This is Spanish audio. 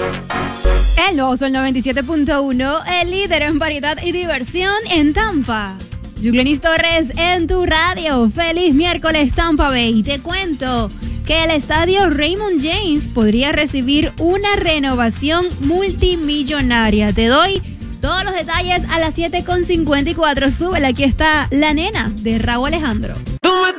El nuevo Sol 97.1, el líder en variedad y diversión en Tampa. Yuglenis Torres en tu radio. Feliz miércoles, Tampa Bay. Te cuento que el estadio Raymond James podría recibir una renovación multimillonaria. Te doy todos los detalles a las 7:54. Súbela, aquí está la nena de Raúl Alejandro.